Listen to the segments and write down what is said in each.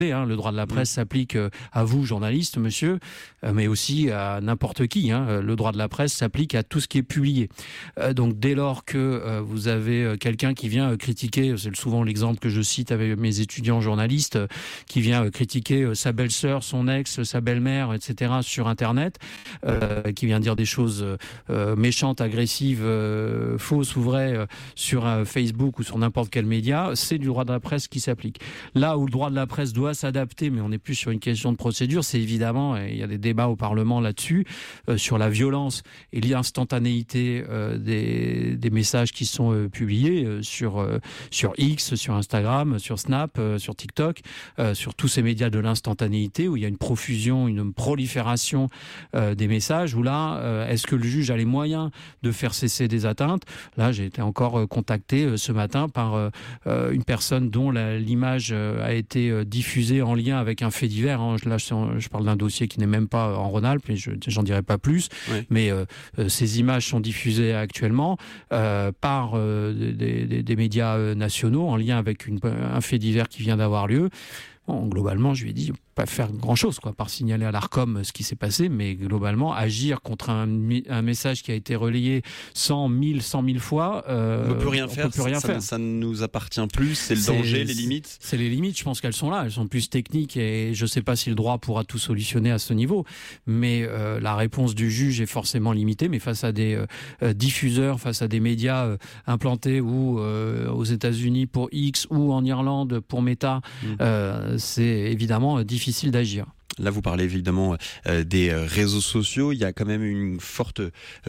Le droit de la presse s'applique à vous, journaliste, monsieur, mais aussi à n'importe qui. Le droit de la presse s'applique à tout ce qui est publié. Donc dès lors que vous avez quelqu'un qui vient critiquer, c'est souvent l'exemple que je cite avec mes étudiants journalistes, qui vient critiquer sa belle-sœur, son ex, sa belle-mère, etc. sur Internet, qui vient dire des choses méchantes, agressives, fausses ou vraies sur Facebook ou sur n'importe quel média, c'est du droit de la presse qui s'applique. Là où le droit de la presse doit s'adapter, mais on n'est plus sur une question de procédure, c'est évidemment, et il y a des débats au Parlement là-dessus, sur la violence et l'instantanéité des messages qui sont publiés sur X, sur Instagram, sur Snap, sur TikTok, sur tous ces médias de l'instantanéité où il y a une profusion, une prolifération des messages, où là, est-ce que le juge a les moyens de faire cesser des atteintes ? Là, j'ai été encore contacté ce matin par une personne dont l'image a été diffusée en lien avec un fait divers. Là, je parle d'un dossier qui n'est même pas en Rhône-Alpes, mais j'en dirai pas plus. Oui. Mais ces images sont diffusées actuellement par des médias nationaux en lien avec un fait divers qui vient d'avoir lieu. Bon, globalement, je lui ai dit pas faire grand-chose, par signaler à l'Arcom ce qui s'est passé, mais globalement, agir contre un message qui a été relayé 100 000 fois, on ne peut rien faire. Ça ne nous appartient plus, c'est le danger, les limites. C'est les limites, je pense qu'elles sont là, elles sont plus techniques et je ne sais pas si le droit pourra tout solutionner à ce niveau, mais la réponse du juge est forcément limitée, mais face à des diffuseurs, face à des médias implantés ou aux États-Unis pour X ou en Irlande pour Meta, c'est évidemment difficile d'agir. Là, vous parlez évidemment des réseaux sociaux. Il y a quand même une forte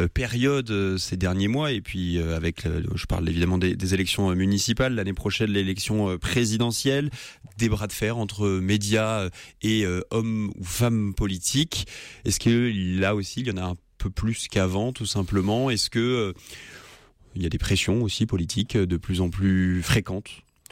période ces derniers mois. Et puis, je parle évidemment des élections municipales. L'année prochaine, l'élection présidentielle. Des bras de fer entre médias et hommes ou femmes politiques. Est-ce que là aussi, il y en a un peu plus qu'avant, tout simplement ? Est-ce que il y a des pressions aussi politiques de plus en plus fréquentes ?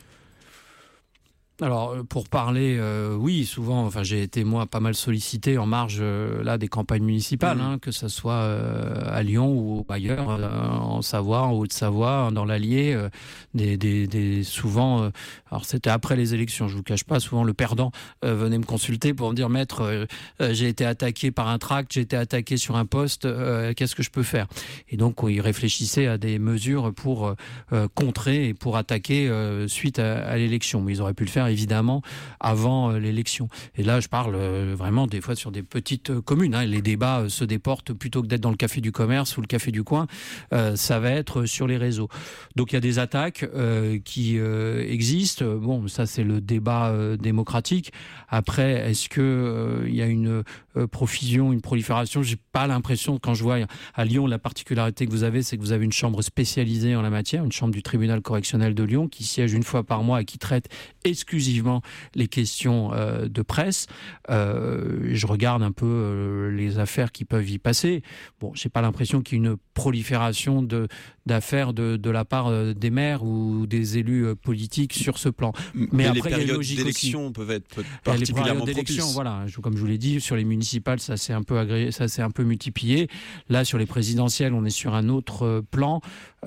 Alors, pour parler, oui, souvent, j'ai été, moi, pas mal sollicité en marge, des campagnes municipales, que ça soit à Lyon ou ailleurs, en Savoie, en Haute-Savoie, dans l'Allier, souvent, alors c'était après les élections, je vous cache pas, souvent le perdant venait me consulter pour me dire, maître, j'ai été attaqué par un tract, j'ai été attaqué sur un poste, qu'est-ce que je peux faire ? Et donc, il réfléchissait à des mesures pour contrer et pour attaquer suite à l'élection. Mais ils auraient pu le faire évidemment avant l'élection. Et là, je parle vraiment des fois sur des petites communes. Les débats se déportent plutôt que d'être dans le café du commerce ou le café du coin. Ça va être sur les réseaux. Donc il y a des attaques qui existent. Bon, ça c'est le débat démocratique. Après, est-ce que il y a une profusion, une prolifération ? J'ai pas l'impression, quand je vois à Lyon, la particularité que vous avez, c'est que vous avez une chambre spécialisée en la matière, une chambre du tribunal correctionnel de Lyon qui siège une fois par mois et qui traite exclusivement les questions de presse. Je regarde un peu les affaires qui peuvent y passer. Bon, j'ai pas l'impression qu'il y ait une prolifération d'affaires de la part des maires ou des élus politiques sur ce plan. Mais après, les périodes d'élection peuvent être particulièrement propices. Voilà, comme je vous l'ai dit, sur les municipales, ça s'est un peu multiplié. Là, sur les présidentielles, on est sur un autre plan.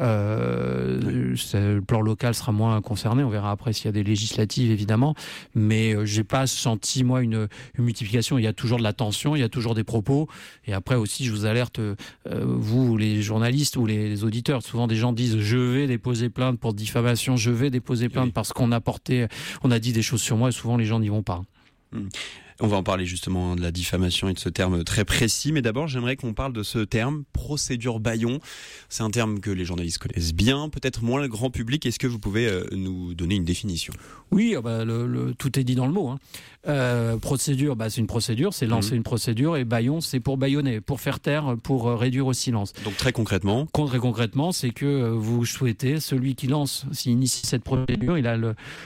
Le plan local sera moins concerné. On verra après s'il y a des législatives, évidemment. Mais j'ai pas senti, moi, une multiplication. Il y a toujours de la tension, il y a toujours des propos. Et après aussi, je vous alerte, vous, les journalistes ou les auditeurs, souvent des gens disent « je vais déposer plainte pour diffamation, je vais déposer plainte parce qu'on a dit des choses sur moi ». Et souvent, les gens n'y vont pas. On va en parler justement de la diffamation et de ce terme très précis, mais d'abord j'aimerais qu'on parle de ce terme, procédure bâillon. C'est un terme que les journalistes connaissent bien, peut-être moins le grand public. Est-ce que vous pouvez nous donner une définition ? Oui, tout est dit dans le mot. Procédure, c'est une procédure, c'est lancer une procédure, et bâillon, c'est pour bâillonner, pour faire taire, pour réduire au silence. Donc très concrètement, c'est que vous souhaitez, celui qui lance, s'il initie cette procédure, il a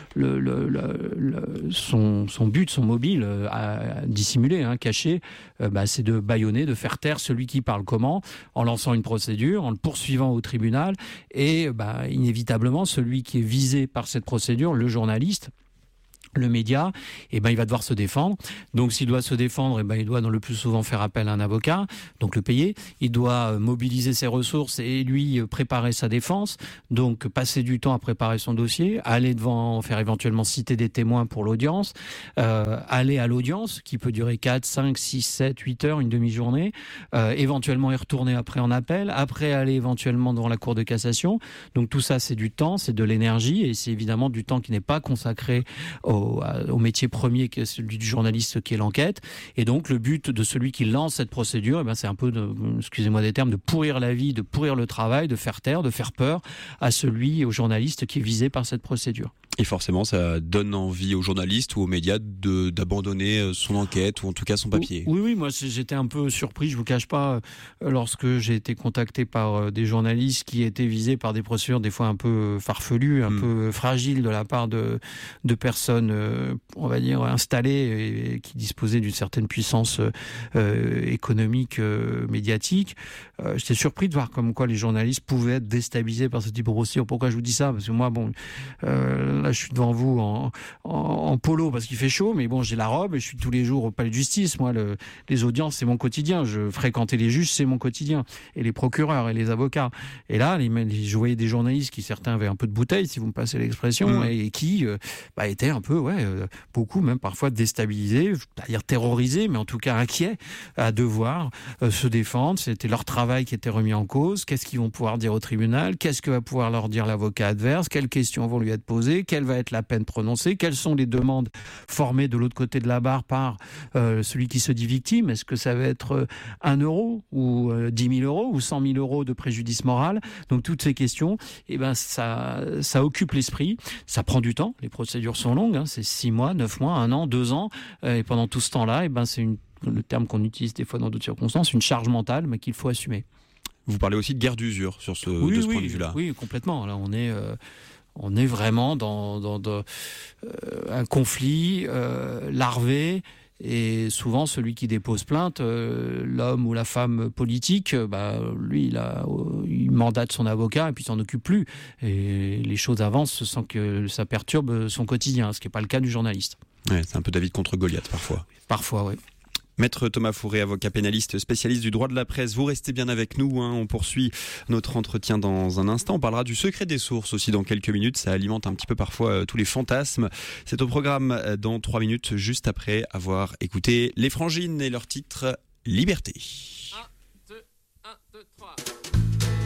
son but, son mobile dissimulé, caché, c'est de bâillonner, de faire taire celui qui parle. Comment ? En lançant une procédure, en le poursuivant au tribunal, et inévitablement celui qui est visé par cette procédure, le journaliste, le média, il va devoir se défendre. Donc, s'il doit se défendre, il doit le plus souvent faire appel à un avocat, donc le payer. Il doit mobiliser ses ressources et lui préparer sa défense. Donc, passer du temps à préparer son dossier, aller devant, faire éventuellement citer des témoins pour l'audience, aller à l'audience qui peut durer 4, 5, 6, 7, 8 heures, une demi-journée, éventuellement y retourner après en appel, après aller éventuellement devant la Cour de cassation. Donc, tout ça, c'est du temps, c'est de l'énergie et c'est évidemment du temps qui n'est pas consacré au métier premier qui est celui du journaliste qui est l'enquête. Et donc le but de celui qui lance cette procédure, c'est un peu, excusez-moi des termes, de pourrir la vie, de pourrir le travail, de faire taire, de faire peur au journaliste qui est visé par cette procédure. Et forcément, ça donne envie aux journalistes ou aux médias d'abandonner son enquête ou en tout cas son papier. Oui, moi j'étais un peu surpris, je vous cache pas, lorsque j'ai été contacté par des journalistes qui étaient visés par des procédures des fois un peu farfelues, un peu fragiles de la part de personnes, on va dire, installées et qui disposaient d'une certaine puissance économique, médiatique. J'étais surpris de voir comme quoi les journalistes pouvaient être déstabilisés par ce type de procédure. Pourquoi je vous dis ça ? Parce que moi, là, je suis devant vous en polo parce qu'il fait chaud, mais j'ai la robe et je suis tous les jours au palais de justice. Moi, les audiences, c'est mon quotidien. Je fréquentais les juges, c'est mon quotidien. Et les procureurs et les avocats. Et là, je voyais des journalistes qui, certains avaient un peu de bouteille, si vous me passez l'expression, et qui étaient un peu, beaucoup même parfois déstabilisés, c'est-à-dire terrorisés, mais en tout cas inquiets à devoir se défendre. C'était leur travail qui était remis en cause. Qu'est-ce qu'ils vont pouvoir dire au tribunal ? Qu'est-ce que va pouvoir leur dire l'avocat adverse ? Quelles questions vont lui être posées ? Quelle va être la peine prononcée ? Quelles sont les demandes formées de l'autre côté de la barre par celui qui se dit victime ? Est-ce que ça va être 1 euro ou 10 000 euros ou 100 000 euros de préjudice moral ? Donc toutes ces questions, ça occupe l'esprit. Ça prend du temps. Les procédures sont longues. C'est 6 mois, 9 mois, 1 an, 2 ans. Et pendant tout ce temps-là, c'est le terme qu'on utilise des fois dans d'autres circonstances, une charge mentale, mais qu'il faut assumer. Vous parlez aussi de guerre d'usure de ce point de vue-là. Oui, complètement. Là, on est vraiment dans un conflit larvé. Et souvent, celui qui dépose plainte, l'homme ou la femme politique, lui, il mandate son avocat et puis s'en occupe plus. Et les choses avancent sans que ça perturbe son quotidien, ce qui n'est pas le cas du journaliste. Ouais, c'est un peu David contre Goliath parfois. Parfois, oui. Maître Thomas Fourré, avocat pénaliste, spécialiste du droit de la presse. Vous restez bien avec nous, on poursuit notre entretien dans un instant. On parlera du secret des sources aussi dans quelques minutes. Ça alimente un petit peu parfois tous les fantasmes. C'est au programme dans 3 minutes, juste après avoir écouté Les Frangines et leur titre Liberté. 1, 2, 1, 2, 3...